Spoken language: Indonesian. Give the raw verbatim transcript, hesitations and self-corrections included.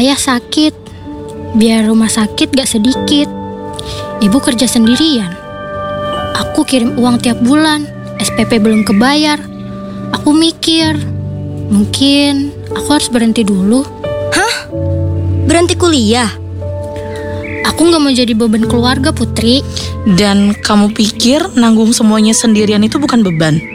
Ayah sakit, biar rumah sakit gak sedikit. Ibu kerja sendirian. Aku kirim uang tiap bulan, S P P belum kebayar. Aku mikir, mungkin aku harus berhenti dulu. Hah? Berhenti kuliah? Aku gak mau jadi beban keluarga, Putri. Dan kamu pikir nanggung semuanya sendirian itu bukan beban?